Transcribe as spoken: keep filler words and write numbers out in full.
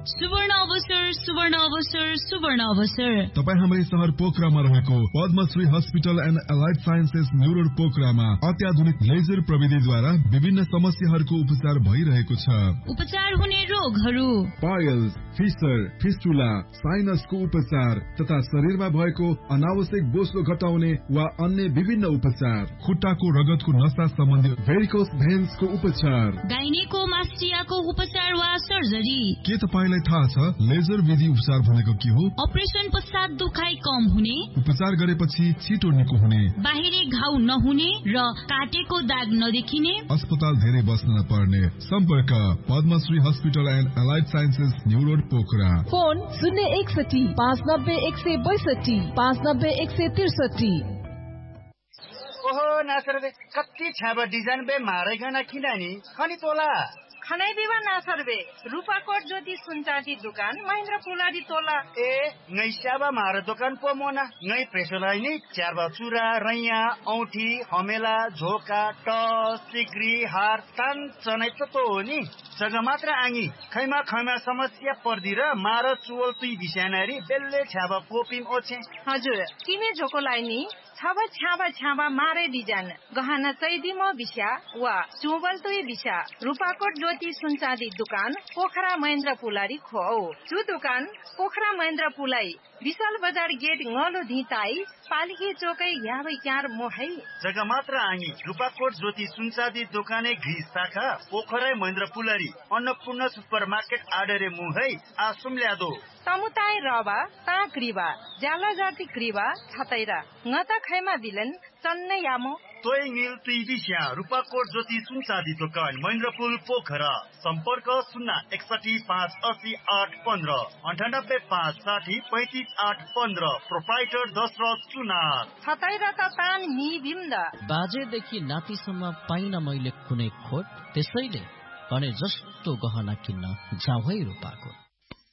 सुवर्ण अवसर सुवर्ण अवसर सुवर्ण अवसर तपाईँ हाम्रै शहर पोखरामा रहेको Padmashri hospital and allied sciences new road पोखरामा अत्याधुनिक लेजर प्रविधिद्वारा विभिन्न समस्याहरूको उपचार भइरहेको छ। उपचार हुने रोगहरू पाइल्स, फिस्टर, फिस्टुला, साइनसको उपचार तथा शरीरमा भएको अनावश्यक बोसो घटाउने वा अन्य विभिन्न उपचार, खुट्टाको रगतको नसा सम्बन्धी भेरिकोस भेन्सको उपचार, गाइनेकोमास्टियाको उपचार वा सर्जरी। के तपाईलाई थाहा छ लेजर विधि उपचार भनेको के हो? अपरेसन पश्चात दुखाइ कम हुने, उपचार गरेपछि छिटो निको हुने, बाहिरी घाउ नहुने र काटेको दाग नदेखिने, अस्पताल धेरै बस्न नपर्ने। सम्पर्क Padmashri hospital and allied sciences new road Pokhara. Phone शून्य एकसठी पाँच नब्बे एक सय बैसठी पाँच नब्बे एक सय त्रिसठी। ओहो नासर बे कति छाबा डिजाइन बे मारे गना किनानी खनी तोला खनै बिवा नासर बे रूपाकोट ज्योति सुनचाँदी दुकान महेन्द्र पुलाडी तोला ए ngै स्याबा मारे दोकान पो मोना ngै प्रेसोलाई नि चारबा चुरा रैया औठी हमेला झोका टस सिक्री हार तान चनै त तो हो नि जग्गा मात्र आङी खैमा खैमा समस्या पर्दी र मार चुवल तुई बिस्यानारी बेल्ले छाबा पोपिम ओछे हजुर किमे झोकोलाई नि छाबा छाबा छाबा मारे डिजाइन गहना चैदिमो बिस्या वा चुवल तुई बिस्या रूपाकोट ज्योति सुनचाँदी दुकान पोखरा महेन्द्र पुलारी खो चु दुकान पोखरा महेन्द्र पुलाई विशाल बजार गेट ngलो धिताई पालिकी चोकै याबै क्यार मोहै जग्गा मात्र आङी रूपाकोट ज्योति सुनचाँदी दोकाने घिस शाखा पोखरा महेन्द्र पुलारी अन्नपूर्ण सुपर मार्केट आडरे मुहै आसुम ल्यादो तमुताई रबा ता क्रिबा जाला जाति क्रिबा छतैरा ngata खैमा बिलन चन्नै यामो तोय मिल तुई बिस्या रूपाकोट ज्योति सुनचाँदी दोकान महेन्द्रपुल पोखरा सम्पर्क शून्य एकसठी पाँच असी आठ पन्ध्र अन्ठानब्बे पाँच साठी पैँतिस आठ पन्ध्र प्रोप्राइटर दशरथ सुनार छतैरा त तान नि बिम्दा बाजेदेखि नातिसम्म पाइन मैले कुनै खोट त्यसैले भने जस्तो गहना किन्न जाऊ है रूपाकोट।